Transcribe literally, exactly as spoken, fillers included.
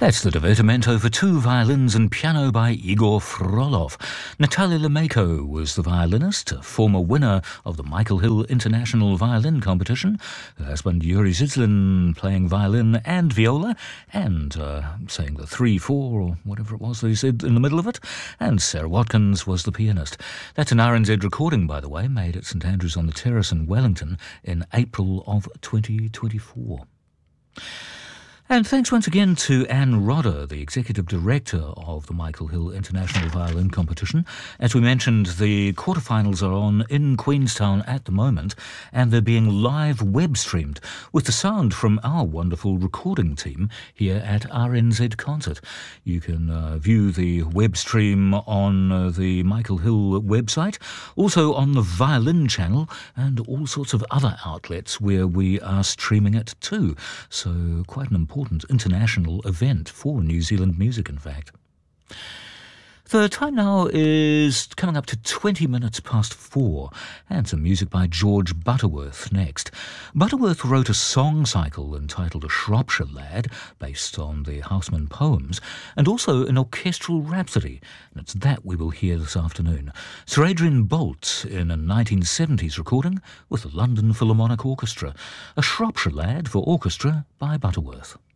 That's the Divertimento for two violins and piano by Igor Frolov. Natalia Lemeyko was the violinist, a former winner of the Michael Hill International Violin Competition. Her husband Yuri Zizlin playing violin and viola, and uh, saying the three four or whatever it was they said in the middle of it. And Sarah Watkins was the pianist. That's an R N Z recording, by the way, made at St Andrews on the Terrace in Wellington in April of twenty twenty-four. And thanks once again to Anne Rodder, the Executive Director of the Michael Hill International Violin Competition. As we mentioned, the quarterfinals are on in Queenstown at the moment, and they're being live web-streamed with the sound from our wonderful recording team here at R N Z Concert. You can uh, view the web stream on uh, the Michael Hill website, also on the Violin channel, and all sorts of other outlets where we are streaming it too. So quite an important international event for New Zealand music, in fact. The time now is coming up to twenty minutes past four, and some music by George Butterworth next. Butterworth wrote a song cycle entitled A Shropshire Lad, based on the Houseman poems, and also an orchestral rhapsody, and it's that we will hear this afternoon. Sir Adrian Boult in a nineteen seventies recording with the London Philharmonic Orchestra. A Shropshire Lad for orchestra by Butterworth.